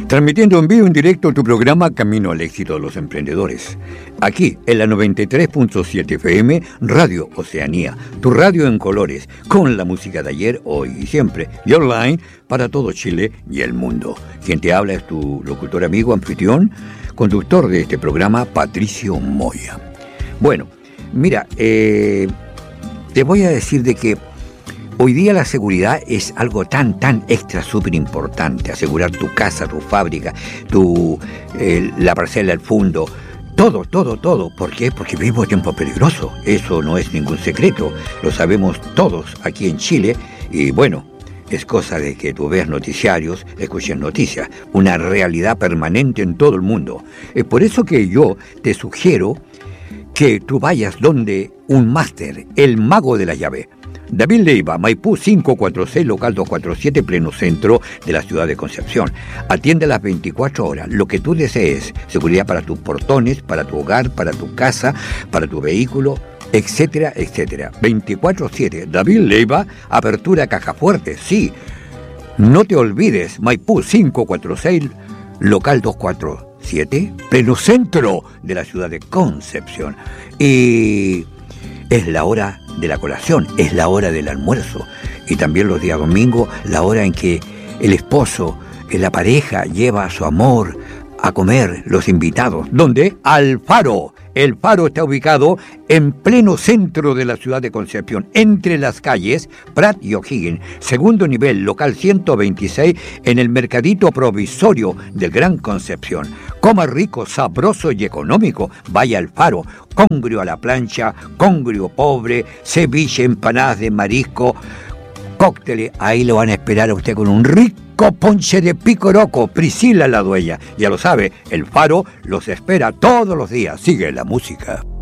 Transmitiendo en vivo en directo tu programa Camino al Éxito de los Emprendedores. Aquí, en la 93.7 FM, Radio Oceanía, tu radio en colores, con la música de ayer, hoy y siempre, y online para todo Chile y el mundo. Quien te habla es tu locutor amigo, anfitrión, conductor de este programa, Patricio Moya. Bueno, mira, te voy a decir de que hoy día la seguridad es algo tan extra, súper importante. Asegurar tu casa, tu fábrica, la parcela, el fondo, todo. ¿Por qué? Porque vivimos tiempos peligrosos. Eso no es ningún secreto. Lo sabemos todos aquí en Chile. Y bueno, es cosa de que tú veas noticiarios, escuches noticias. Una realidad permanente en todo el mundo. Es por eso que yo te sugiero que tú vayas donde un máster, el mago de la llave. David Leiva, Maipú 546, local 247, pleno centro de la ciudad de Concepción. Atiende las 24 horas, lo que tú desees. Seguridad para tus portones, para tu hogar, para tu casa, para tu vehículo, etcétera, etcétera. 24/7, David Leiva, apertura caja fuerte, sí. No te olvides, Maipú 546, local 247, pleno centro de la ciudad de Concepción. Y es la hora de la colación, es la hora del almuerzo y también los días domingos, la hora en que el esposo, la pareja lleva a su amor a comer, los invitados. ¿Dónde? Al Faro. El Faro está ubicado en pleno centro de la ciudad de Concepción, entre las calles Prat y O'Higgins, segundo nivel, local 126, en el mercadito provisorio del Gran Concepción. Coma rico, sabroso y económico. Vaya al Faro. Congrio a la plancha, congrio pobre, ceviche, empanadas de marisco, cócteles. Ahí lo van a esperar a usted con un rico ponche de picoroco. Priscila la dueña. Ya lo sabe, el Faro los espera todos los días. Sigue la música.